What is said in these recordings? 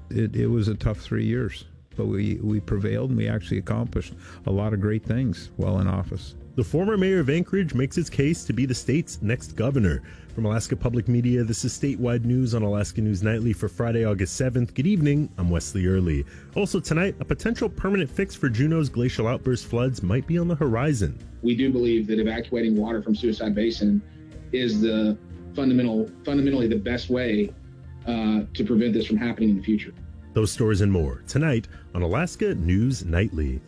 it was a tough 3 years, but we prevailed and we actually accomplished a lot of great things while in office. The former mayor of Anchorage makes his case to be the state's next governor. From Alaska Public Media, this is Statewide News on Alaska News Nightly for Friday, August 7th. Good evening, I'm Wesley Early. Also tonight, a potential permanent fix for Juneau's glacial outburst floods might be on the horizon. We do believe that evacuating water from Suicide Basin is the fundamentally the best way to prevent this from happening in the future. Those stories and more tonight on Alaska News Nightly.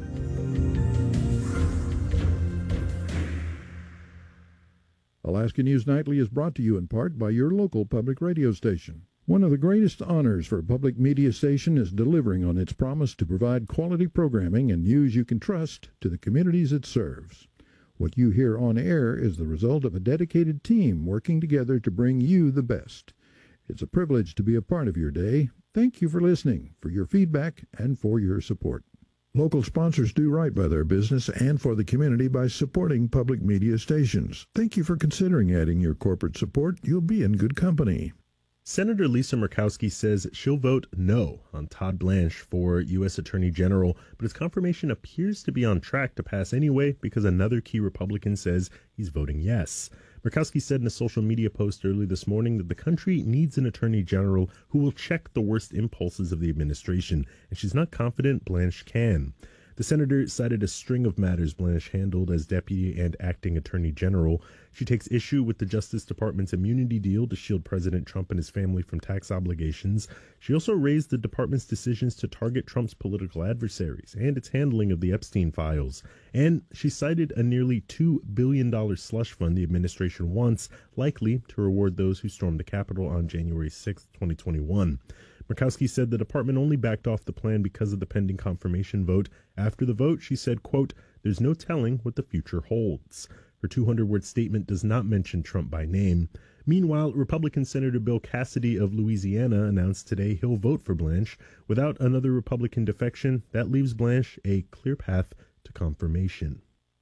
Alaska News Nightly is brought to you in part by your local public radio station. One of the greatest honors for a public media station is delivering on its promise to provide quality programming and news you can trust to the communities it serves. What you hear on air is the result of a dedicated team working together to bring you the best. It's a privilege to be a part of your day. Thank you for listening, for your feedback, and for your support. Local sponsors do right by their business and for the community by supporting public media stations. Thank you for considering adding your corporate support. You'll be in good company. Senator Lisa Murkowski says she'll vote no on Todd Blanche for U.S. Attorney General, but his confirmation appears to be on track to pass anyway because another key Republican says he's voting yes. Murkowski said in a social media post early this morning that the country needs an attorney general who will check the worst impulses of the administration, and she's not confident Blanche can. The senator cited a string of matters Blanche handled as deputy and acting attorney general. She takes issue with the Justice Department's immunity deal to shield President Trump and his family from tax obligations. She also raised the department's decisions to target Trump's political adversaries and its handling of the Epstein files. And she cited a nearly $2 billion slush fund the administration wants, likely to reward those who stormed the Capitol on January 6, 2021. Murkowski said the department only backed off the plan because of the pending confirmation vote. After the vote, she said, quote, "There's no telling what the future holds." Her 200-word statement does not mention Trump by name. Meanwhile, Republican Senator Bill Cassidy of Louisiana announced today he'll vote for Blanche. Without another Republican defection, that leaves Blanche a clear path to confirmation.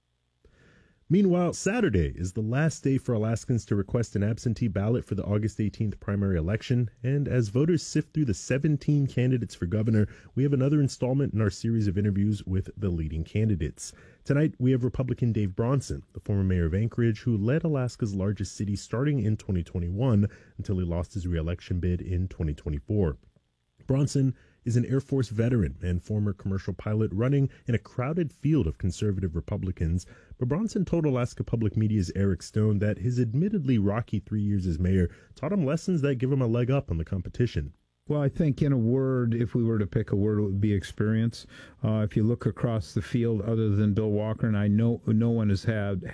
Meanwhile, Saturday is the last day for Alaskans to request an absentee ballot for the August 18th primary election, and as voters sift through the 17 candidates for governor, we have another installment in our series of interviews with the leading candidates. Tonight, we have Republican Dave Bronson, the former mayor of Anchorage, who led Alaska's largest city starting in 2021 until he lost his re-election bid in 2024. Bronson is an Air Force veteran and former commercial pilot running in a crowded field of conservative Republicans. But Bronson told Alaska Public Media's Eric Stone that his admittedly rocky 3 years as mayor taught him lessons that give him a leg up on the competition. Well, I think in a word, if we were to pick a word, it would be experience. If you look across the field, other than Bill Walker, and I know no one has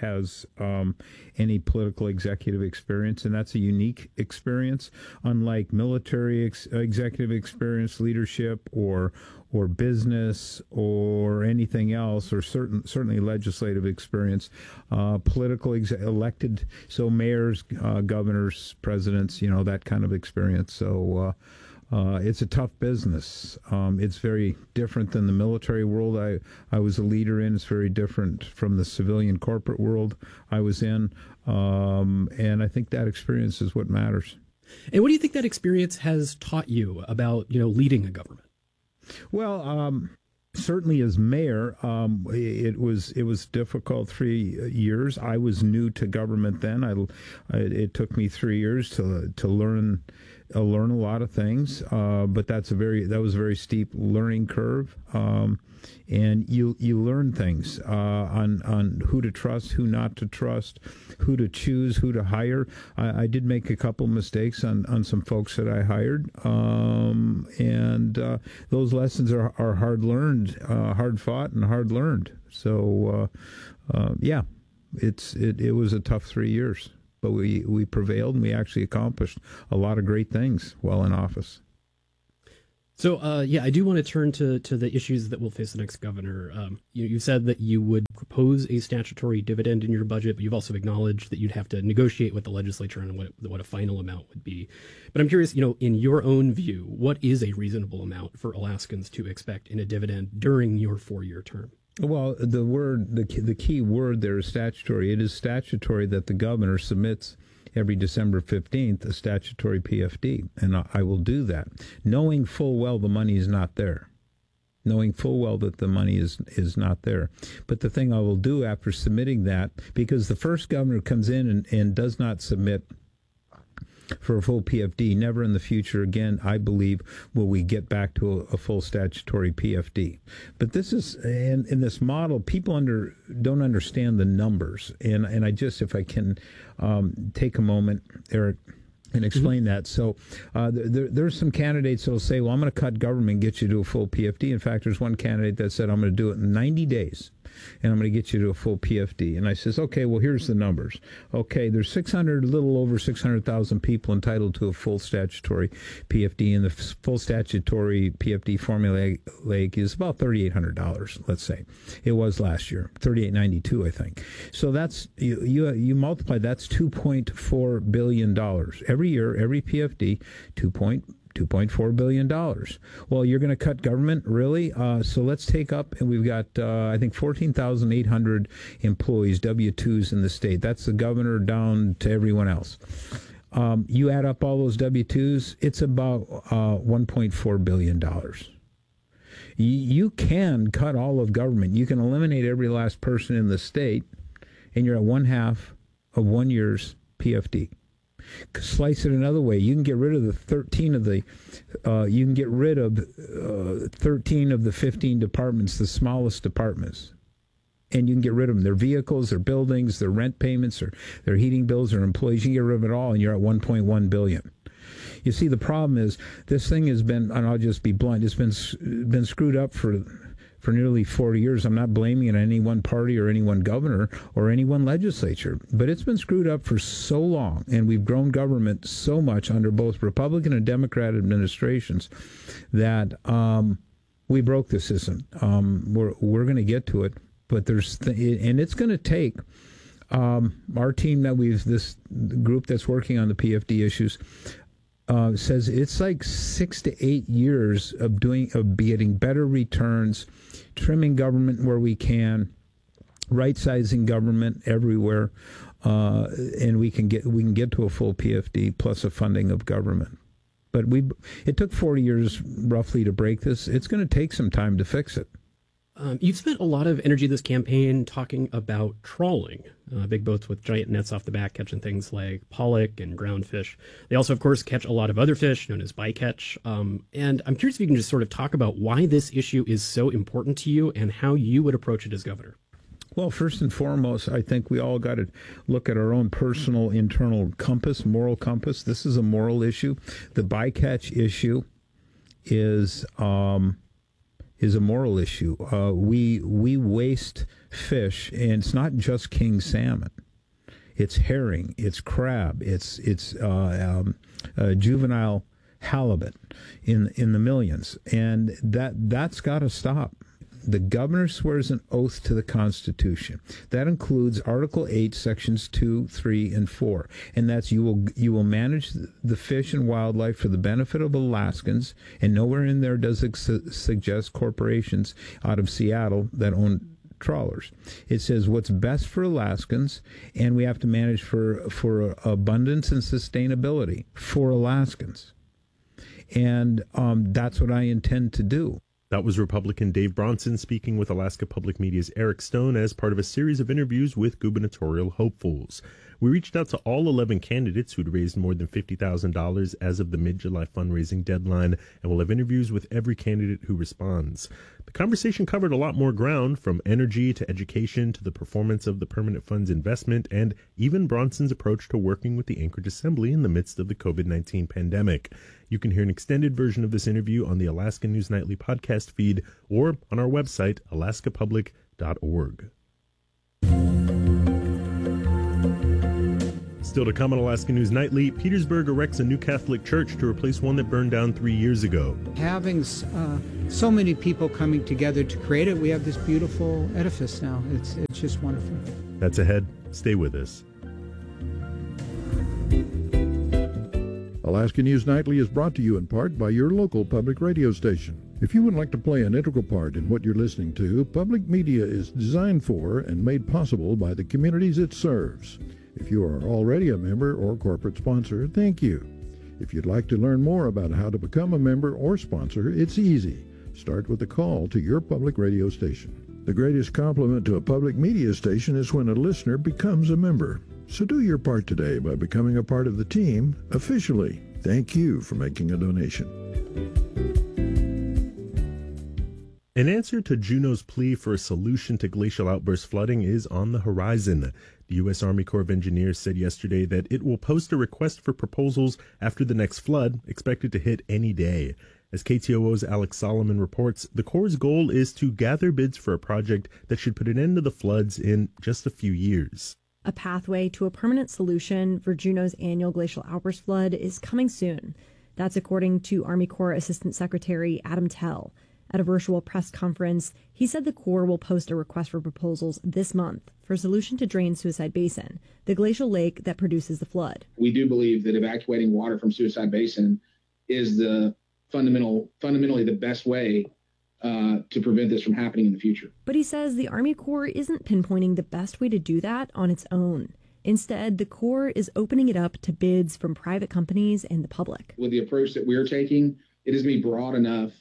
any political executive experience, and that's a unique experience, unlike military executive experience, leadership, or business, or anything else, or certainly legislative experience. Political elected, so mayors, governors, presidents, that kind of experience. So. It's a tough business. It's very different than the military world I was a leader in. It's very different from the civilian corporate world I was in. And I think that experience is what matters. And what do you think that experience has taught you about, leading a government? Well, certainly as mayor, it was difficult 3 years. I was new to government then. It took me 3 years to learn a lot of things, but that was a very steep learning curve, and you learn things on who to trust, who not to trust, who to choose, who to hire. I did make a couple mistakes on some folks that I hired, and those lessons are hard learned, hard fought, and hard learned. So it was a tough 3 years. But we prevailed, and we actually accomplished a lot of great things while in office. So, I do want to turn to the issues that will face the next governor. You said that you would propose a statutory dividend in your budget, but you've also acknowledged that you'd have to negotiate with the legislature on what a final amount would be. But I'm curious, in your own view, what is a reasonable amount for Alaskans to expect in a dividend during your 4-year term? Well, the key word there is statutory. It is statutory that the governor submits every December 15th a statutory PFD, and I will do that, knowing full well the money is not there. Knowing full well that the money is not there. But the thing I will do after submitting that, because the first governor comes in and does not submit for a full PFD, never in the future again, I believe, will we get back to a full statutory PFD. But this is, in this model, people don't understand the numbers. And I just, if I can take a moment, Eric, and explain that. So there's some candidates that will say, well, I'm going to cut government and get you to a full PFD. In fact, there's one candidate that said, I'm going to do it in 90 days, and I'm going to get you to a full PFD. And I says, okay, well, here's the numbers. Okay, there's a little over 600,000 people entitled to a full statutory PFD, and the full statutory PFD formulaic is about $3,800, let's say. It was last year, $3,892, I think. So that's, you multiply, that's $2.4 billion. Every year, every PFD, $2.4 billion. Well, you're going to cut government? Really? So let's take up, and we've got, I think, 14,800 employees, W-2s in the state. That's the governor down to everyone else. You add up all those W-2s, it's about $1.4 billion. You can cut all of government. You can eliminate every last person in the state, and you're at 1/2 of 1 year's PFD. Slice it another way, you can get rid of the 13 of the 15 departments, the smallest departments, and you can get rid of them. Their vehicles, their buildings, their rent payments, or their heating bills, their employees. You can get rid of it all, and you're at $1.1 billion. You see, the problem is this thing has been, and I'll just be blunt, it's been screwed up for nearly 40 years. I'm not blaming it on any one party or any one governor or any one legislature, but it's been screwed up for so long, and we've grown government so much under both Republican and Democrat administrations that we broke the system. We're going to get to it, but and it's going to take our team this group that's working on the PFD issues. Says it's like 6 to 8 years of getting better returns, trimming government where we can, right-sizing government everywhere, and we can get to a full PFD plus a funding of government. But it took 40 years roughly to break this. It's going to take some time to fix it. You've spent a lot of energy this campaign talking about trawling, big boats with giant nets off the back catching things like pollock and groundfish. They also, of course, catch a lot of other fish known as bycatch. And I'm curious if you can just sort of talk about why this issue is so important to you and how you would approach it as governor. Well, first and foremost, I think we all got to look at our own personal internal compass, moral compass. This is a moral issue. The bycatch issue is a moral issue. We waste fish, and it's not just king salmon. It's herring, it's crab, it's juvenile halibut in the millions, and that's got to stop. The governor swears an oath to the Constitution. That includes Article 8, Sections 2, 3, and 4. And that's you will manage the fish and wildlife for the benefit of Alaskans, and nowhere in there does it suggest corporations out of Seattle that own trawlers. It says what's best for Alaskans, and we have to manage for abundance and sustainability for Alaskans. And that's what I intend to do. That was Republican Dave Bronson speaking with Alaska Public Media's Eric Stone as part of a series of interviews with gubernatorial hopefuls. We reached out to all 11 candidates who'd raised more than $50,000 as of the mid-July fundraising deadline, and we'll have interviews with every candidate who responds. The conversation covered a lot more ground, from energy to education to the performance of the Permanent Fund's investment, and even Bronson's approach to working with the Anchorage Assembly in the midst of the COVID-19 pandemic. You can hear an extended version of this interview on the Alaska News Nightly podcast feed or on our website, alaskapublic.org. Still to come on Alaska News Nightly, Petersburg erects a new Catholic church to replace one that burned down 3 years ago. Having so many people coming together to create it, we have this beautiful edifice now. It's just wonderful. That's ahead. Stay with us. Alaska News Nightly is brought to you in part by your local public radio station. If you would like to play an integral part in what you're listening to, public media is designed for and made possible by the communities it serves. If you are already a member or corporate sponsor, thank you. If you'd like to learn more about how to become a member or sponsor, it's easy. Start with a call to your public radio station. The greatest compliment to a public media station is when a listener becomes a member. So do your part today by becoming a part of the team officially. Thank you for making a donation. An answer to Juneau's plea for a solution to glacial outburst flooding is on the horizon. The U.S. Army Corps of Engineers said yesterday that it will post a request for proposals after the next flood, expected to hit any day. As KTOO's Alex Solomon reports, the Corps' goal is to gather bids for a project that should put an end to the floods in just a few years. A pathway to a permanent solution for Juneau's annual glacial outburst flood is coming soon. That's according to Army Corps Assistant Secretary Adam Tell. At a virtual press conference, he said the Corps will post a request for proposals this month for a solution to drain Suicide Basin, the glacial lake that produces the flood. We do believe that evacuating water from Suicide Basin is the fundamentally the best way to prevent this from happening in the future. But he says the Army Corps isn't pinpointing the best way to do that on its own. Instead, the Corps is opening it up to bids from private companies and the public. With the approach that we're taking, it is going to be broad enough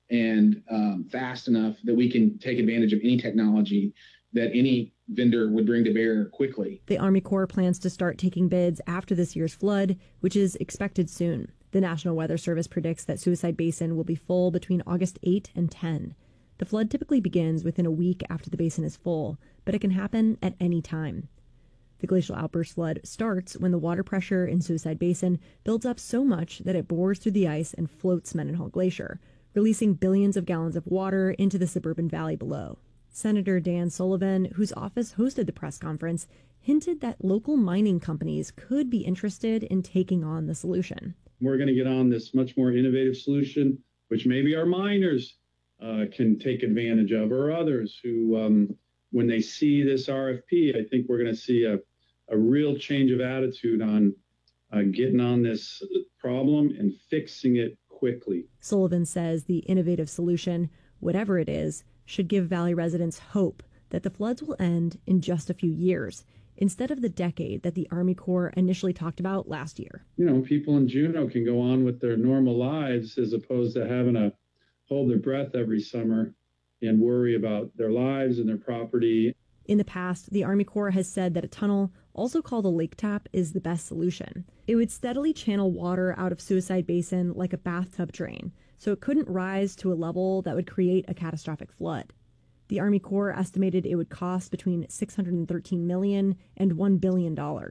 and fast enough that we can take advantage of any technology that any vendor would bring to bear quickly. The Army Corps plans to start taking bids after this year's flood, which is expected soon. The National Weather Service predicts that Suicide Basin will be full between August 8 and 10. The flood typically begins within a week after the basin is full, but it can happen at any time. The glacial outburst flood starts when the water pressure in Suicide Basin builds up so much that it bores through the ice and floats Mendenhall Glacier, releasing billions of gallons of water into the suburban valley below. Senator Dan Sullivan, whose office hosted the press conference, hinted that local mining companies could be interested in taking on the solution. We're going to get on this much more innovative solution, which maybe our miners can take advantage of, or others who, when they see this RFP, I think we're going to see a real change of attitude on getting on this problem and fixing it quickly. Sullivan says the innovative solution, whatever it is, should give Valley residents hope that the floods will end in just a few years, instead of the decade that the Army Corps initially talked about last year. You know, people in Juneau can go on with their normal lives as opposed to having to hold their breath every summer and worry about their lives and their property. In the past, the Army Corps has said that a tunnel, also called a lake tap, is the best solution. It would steadily channel water out of Suicide Basin like a bathtub drain, so it couldn't rise to a level that would create a catastrophic flood. The Army Corps estimated it would cost between $613 million and $1 billion.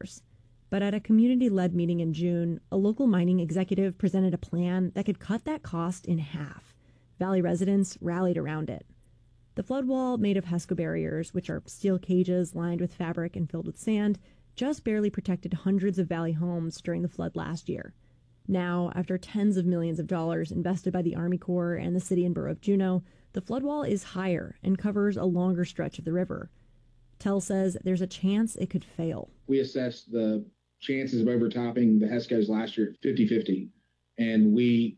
But at a community-led meeting in June, a local mining executive presented a plan that could cut that cost in half. Valley residents rallied around it. The flood wall, made of HESCO barriers, which are steel cages lined with fabric and filled with sand, just barely protected hundreds of Valley homes during the flood last year. Now, after tens of millions of dollars invested by the Army Corps and the city and borough of Juneau, the flood wall is higher and covers a longer stretch of the river. Tell says there's a chance it could fail. We assessed the chances of overtopping the HESCOs last year at 50-50, and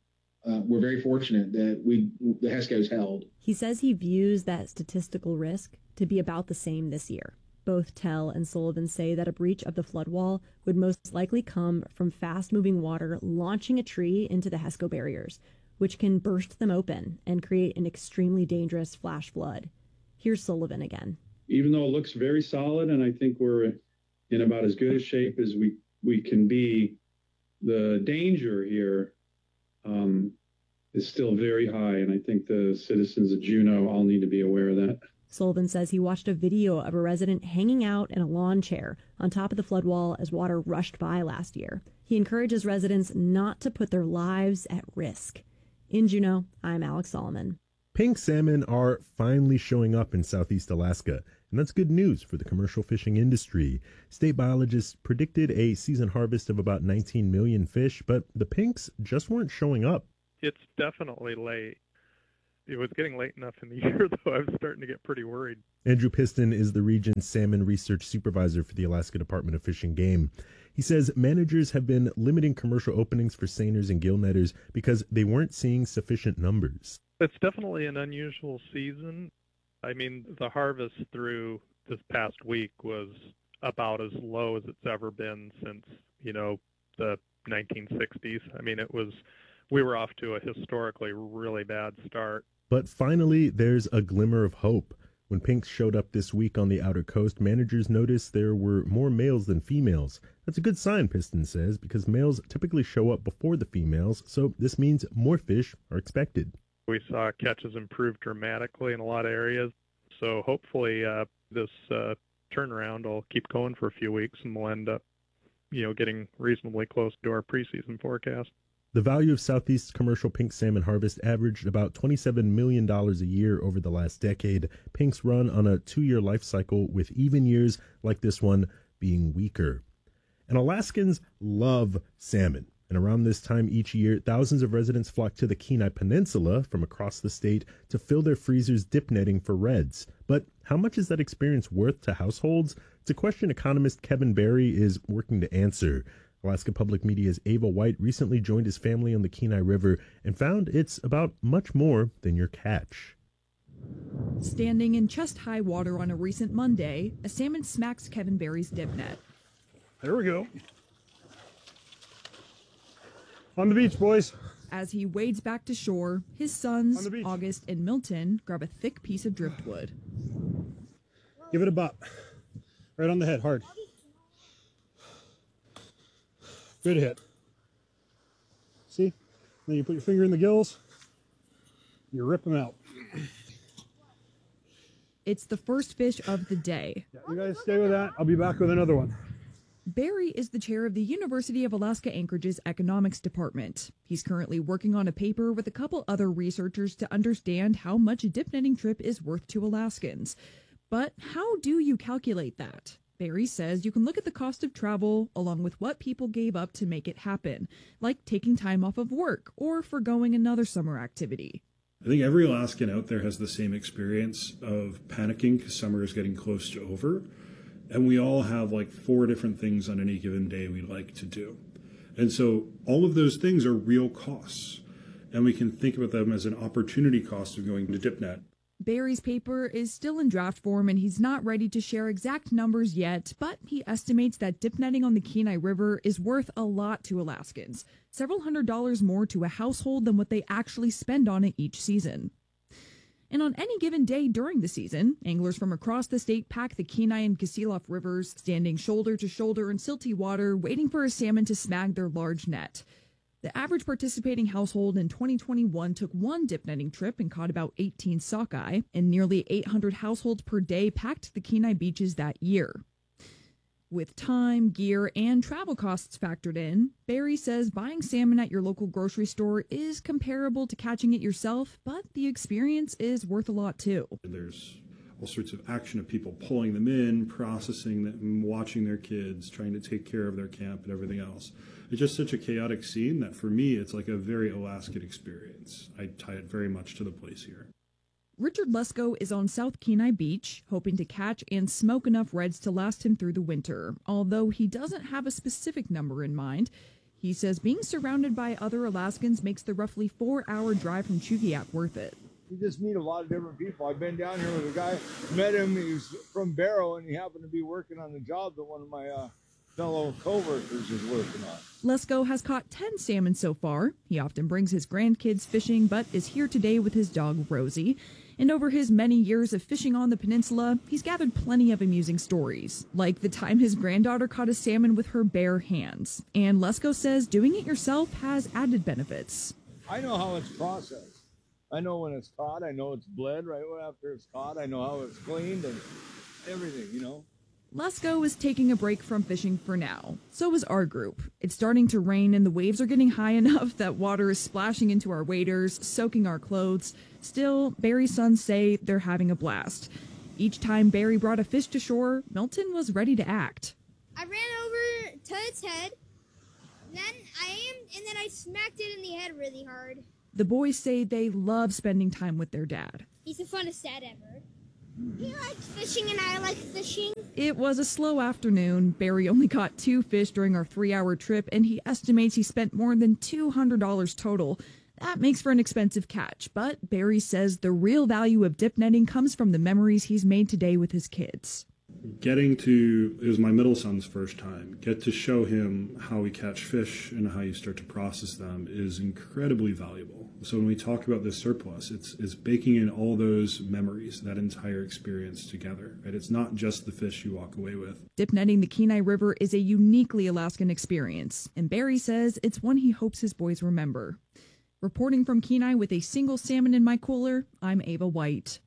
we're very fortunate that the HESCOs held. He says he views that statistical risk to be about the same this year. Both Tell and Sullivan say that a breach of the flood wall would most likely come from fast-moving water launching a tree into the HESCO barriers, which can burst them open and create an extremely dangerous flash flood. Here's Sullivan again. Even though it looks very solid, and I think we're in about as good a shape as we can be, the danger here is still very high, and I think the citizens of Juneau all need to be aware of that. Sullivan says he watched a video of a resident hanging out in a lawn chair on top of the flood wall as water rushed by last year. He encourages residents not to put their lives at risk. In Juneau, I'm Alex Solomon. Pink salmon are finally showing up in southeast Alaska, and that's good news for the commercial fishing industry. State biologists predicted a season harvest of about 19 million fish, but the pinks just weren't showing up. It's definitely late. It was getting late enough in the year, though. I was starting to get pretty worried. Andrew Piston is the region's salmon research supervisor for the Alaska Department of Fish and Game. He says managers have been limiting commercial openings for seiners and gill netters because they weren't seeing sufficient numbers. It's definitely an unusual season. I mean, the harvest through this past week was about as low as it's ever been since, the 1960s. I mean, we were off to a historically really bad start. But finally, there's a glimmer of hope. When pinks showed up this week on the outer coast, managers noticed there were more males than females. That's a good sign, Piston says, because males typically show up before the females, so this means more fish are expected. We saw catches improve dramatically in a lot of areas, so hopefully this turnaround will keep going for a few weeks and we'll end up, getting reasonably close to our preseason forecast. The value of Southeast's commercial pink salmon harvest averaged about $27 million a year over the last decade. Pinks run on a 2-year life cycle, with even years like this one being weaker. And Alaskans love salmon. And around this time each year, thousands of residents flock to the Kenai Peninsula from across the state to fill their freezers dip netting for reds. But how much is that experience worth to households? It's a question economist Kevin Barry is working to answer. Alaska Public Media's Ava White recently joined his family on the Kenai River and found it's about much more than your catch. Standing in chest-high water on a recent Monday, a salmon smacks Kevin Barry's dip net. There we go. On the beach, boys. As he wades back to shore, his sons, August and Milton, grab a thick piece of driftwood. Give it a bop. Right on the head, hard. Good hit. See? Then you put your finger in the gills, you rip them out. It's the first fish of the day. Yeah, you guys stay with that. I'll be back with another one. Barry is the chair of the University of Alaska Anchorage's economics department. He's currently working on a paper with a couple other researchers to understand how much a dip netting trip is worth to Alaskans. But how do you calculate that? Barry says you can look at the cost of travel along with what people gave up to make it happen, like taking time off of work or forgoing another summer activity. I think every Alaskan out there has the same experience of panicking because summer is getting close to over. And we all have like 4 different things on any given day we like to do. And so all of those things are real costs. And we can think about them as an opportunity cost of going to DipNet. Barry's paper is still in draft form and he's not ready to share exact numbers yet, but he estimates that dip netting on the Kenai River is worth a lot to Alaskans, several $100s more to a household than what they actually spend on it each season. And on any given day during the season, anglers from across the state pack the Kenai and Kasilof rivers, standing shoulder to shoulder in silty water, waiting for a salmon to snag their large net. The average participating household in 2021 took one dip netting trip and caught about 18 sockeye, and nearly 800 households per day packed the Kenai beaches that year. With time, gear, and travel costs factored in, Barry says buying salmon at your local grocery store is comparable to catching it yourself, but the experience is worth a lot too. There's all sorts of action of people pulling them in, processing them, watching their kids, trying to take care of their camp and everything else. It's just such a chaotic scene that for me, it's like a very Alaskan experience. I tie it very much to the place here. Richard Lesko is on South Kenai Beach, hoping to catch and smoke enough reds to last him through the winter, although he doesn't have a specific number in mind. He says being surrounded by other Alaskans makes the roughly 4-hour drive from Chugiak worth it. You just meet a lot of different people. I've been down here with a guy, met him, he's from Barrow, and he happened to be working on the job that one of my fellow co-workers is working on. Lesko has caught 10 salmon so far. He often brings his grandkids fishing, but is here today with his dog, Rosie. And over his many years of fishing on the peninsula, he's gathered plenty of amusing stories, like the time his granddaughter caught a salmon with her bare hands. And Lesko says doing it yourself has added benefits. I know how it's processed. I know when it's caught. I know it's bled right after it's caught. I know how it's cleaned and everything, you know. Lesko is taking a break from fishing for now. So is our group. It's starting to rain and the waves are getting high enough that water is splashing into our waders, soaking our clothes. Still, Barry's sons say they're having a blast. Each time Barry brought a fish to shore, Milton was ready to act. I ran over to its head, and then I smacked it in the head really hard. The boys say they love spending time with their dad. He's the funnest dad ever. He likes fishing and I like fishing. It was a slow afternoon. Barry only caught 2 fish during our 3-hour trip, and he estimates he spent more than $200 total. That makes for an expensive catch, but Barry says the real value of dip netting comes from the memories he's made today with his kids. it was my middle son's first time, get to show him how we catch fish and how you start to process them is incredibly valuable. So when we talk about this surplus, it's baking in all those memories, that entire experience together, right? It's not just the fish you walk away with. Dip netting the Kenai River is a uniquely Alaskan experience, and Barry says it's one he hopes his boys remember. Reporting from Kenai with a single salmon in my cooler, I'm Ava White.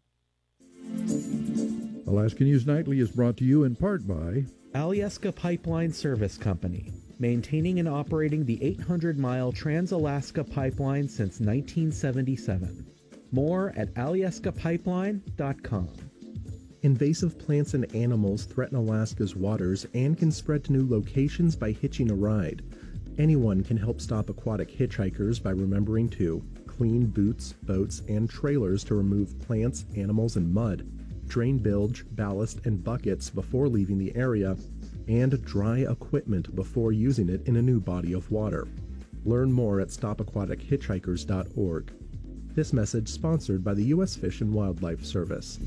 Alaska News Nightly is brought to you in part by Alyeska Pipeline Service Company, maintaining and operating the 800-mile Trans-Alaska Pipeline since 1977. More at alyeskapipeline.com. Invasive plants and animals threaten Alaska's waters and can spread to new locations by hitching a ride. Anyone can help stop aquatic hitchhikers by remembering to clean boots, boats, and trailers to remove plants, animals, and mud, drain bilge, ballast, and buckets before leaving the area, and dry equipment before using it in a new body of water. Learn more at stopaquatichitchhikers.org. This message sponsored by the U.S. Fish and Wildlife Service.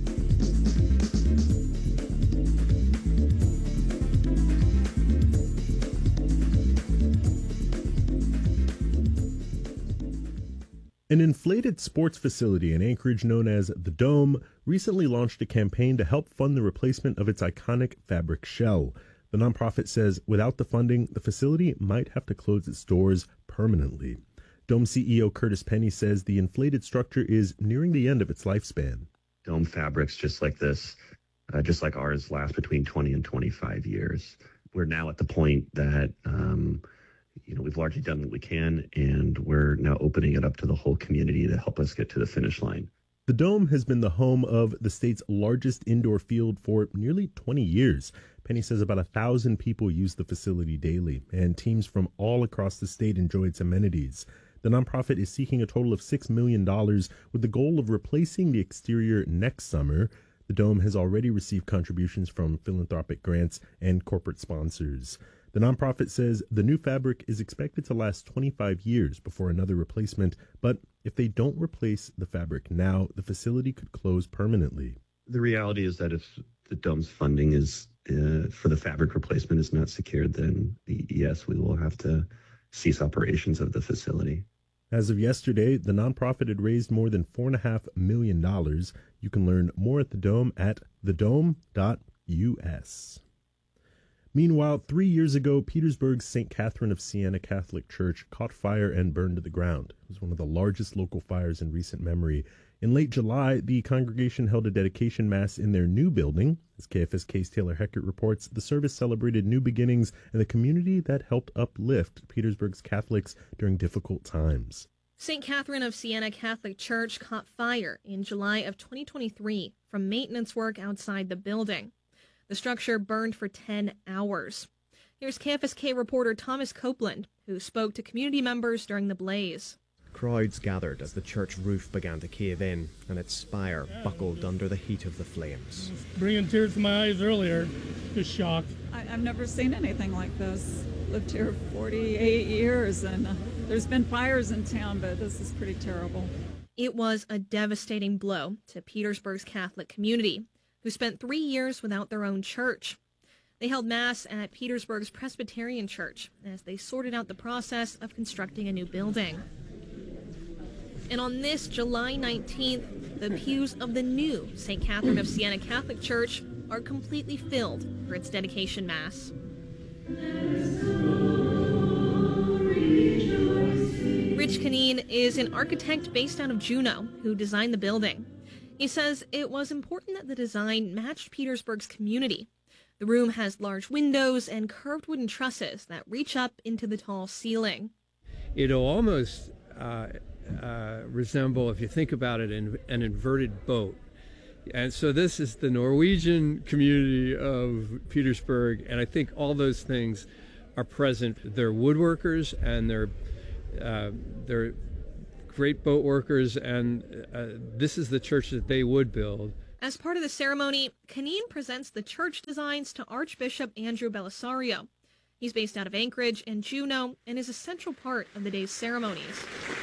An inflated sports facility in Anchorage known as The Dome recently launched a campaign to help fund the replacement of its iconic fabric shell. The nonprofit says without the funding, the facility might have to close its doors permanently. Dome CEO Curtis Penny says the inflated structure is nearing the end of its lifespan. Dome fabrics just like this, just like ours, last between 20 and 25 years. We're now at the point that we've largely done what we can, and we're now opening it up to the whole community to help us get to the finish line. The Dome has been the home of the state's largest indoor field for nearly 20 years. Penny says about 1,000 people use the facility daily, and teams from all across the state enjoy its amenities. The nonprofit is seeking a total of $6 million with the goal of replacing the exterior next summer. The Dome has already received contributions from philanthropic grants and corporate sponsors. The nonprofit says the new fabric is expected to last 25 years before another replacement, but if they don't replace the fabric now, the facility could close permanently. The reality is that if the Dome's funding is for the fabric replacement is not secured, then yes, we will have to cease operations of the facility. As of yesterday, the nonprofit had raised more than $4.5 million. You can learn more at the Dome at thedome.us. Meanwhile, 3 years ago, Petersburg's St. Catherine of Siena Catholic Church caught fire and burned to the ground. It was one of the largest local fires in recent memory. In late July, the congregation held a dedication mass in their new building. As KFSK's Taylor Heckert reports, the service celebrated new beginnings and the community that helped uplift Petersburg's Catholics during difficult times. St. Catherine of Siena Catholic Church caught fire in July of 2023 from maintenance work outside the building. The structure burned for 10 hours. Here's KFSK reporter Thomas Copeland, who spoke to community members during the blaze. Crowds gathered as the church roof began to cave in and its spire buckled under the heat of the flames. Bringing tears to my eyes earlier, just shocked. I've never seen anything like this. Lived here 48 years and there's been fires in town, but this is pretty terrible. It was a devastating blow to Petersburg's Catholic community, who spent 3 years without their own church. They held Mass at Petersburg's Presbyterian Church as they sorted out the process of constructing a new building. And on this July 19th, the pews of the new St. Catherine of Siena Catholic Church are completely filled for its dedication Mass. Rich Canine is an architect based out of Juneau who designed the building. He says it was important that the design matched Petersburg's community. The room has large windows and curved wooden trusses that reach up into the tall ceiling. It'll almost resemble, if you think about it, an inverted boat. And so this is the Norwegian community of Petersburg, and I think all those things are present. They're woodworkers and they're great boat workers, and this is the church that they would build. As part of the ceremony, Canine presents the church designs to Archbishop Andrew Belisario. He's based out of Anchorage and Juneau and is a central part of the day's ceremonies.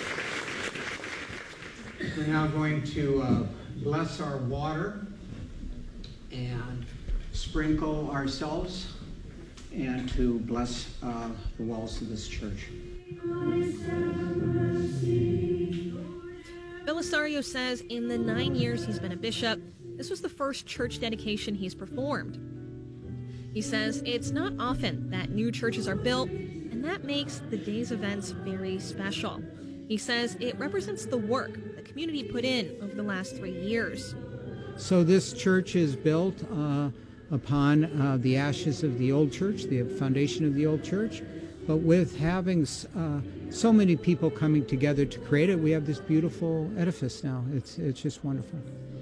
We're now going to bless our water and spread sprinkle ourselves and to bless the walls of this church. Belisario says in the 9 years he's been a bishop, this was the first church dedication he's performed. He says it's not often that new churches are built, and that makes the day's events very special. He says it represents the work the community put in over the last 3 years. So this church is built upon the ashes of the old church, the foundation of the old church. But with having so many people coming together to create it, we have this beautiful edifice now. It's just wonderful.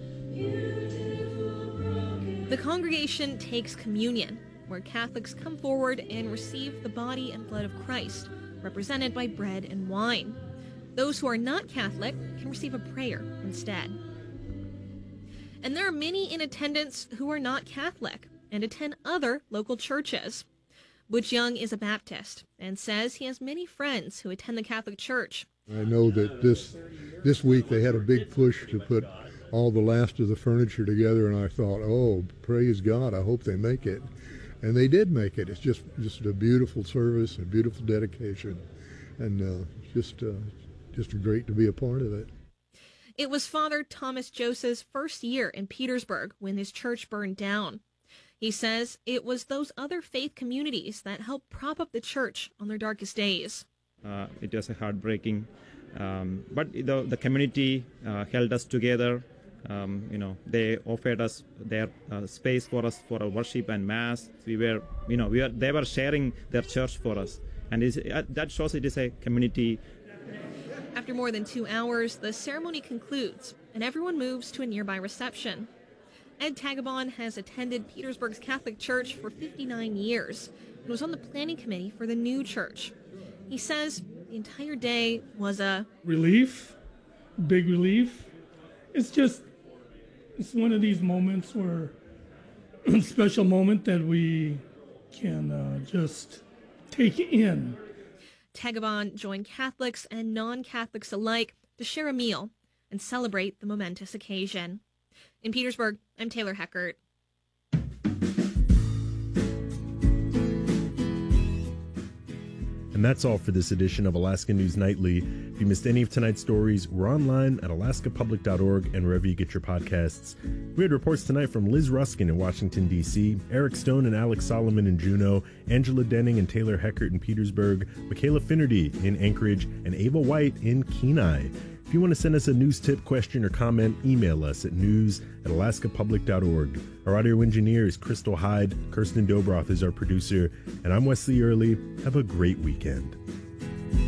The congregation takes communion, where Catholics come forward and receive the body and blood of Christ, represented by bread and wine. Those who are not Catholic can receive a prayer instead. And there are many in attendance who are not Catholic and attend other local churches. Butch Young is a Baptist and says he has many friends who attend the Catholic Church. I know that this week they had a big push to put all the last of the furniture together, and I thought, oh, praise God, I hope they make it. And they did make it. It's just a beautiful service, a beautiful dedication, and just great to be a part of it. It was Father Thomas Joseph's first year in Petersburg when his church burned down. He says it was those other faith communities that helped prop up the church on their darkest days. It was heartbreaking, but the community held us together. They offered us their space for us for our worship and mass. They were sharing their church for us, and that shows it is a community. After more than 2 hours, the ceremony concludes, and everyone moves to a nearby reception. Ed Tagabon has attended Petersburg's Catholic Church for 59 years and was on the planning committee for the new church. He says the entire day was a relief, big relief. It's one of these moments where a special moment that we can just take in. Tagabon joined Catholics and non-Catholics alike to share a meal and celebrate the momentous occasion. In Petersburg, I'm Taylor Heckert. And that's all for this edition of Alaska News Nightly. If you missed any of tonight's stories, we're online at alaskapublic.org and wherever you get your podcasts. We had reports tonight from Liz Ruskin in Washington, D.C., Eric Stone and Alex Solomon in Juneau, Angela Denning and Taylor Heckert in Petersburg, Michaela Finnerty in Anchorage, and Ava White in Kenai. If you want to send us a news tip, question, or comment, email us at news@alaskapublic.org. Our audio engineer is Crystal Hyde. Kirsten Dobroth is our producer. And I'm Wesley Early. Have a great weekend.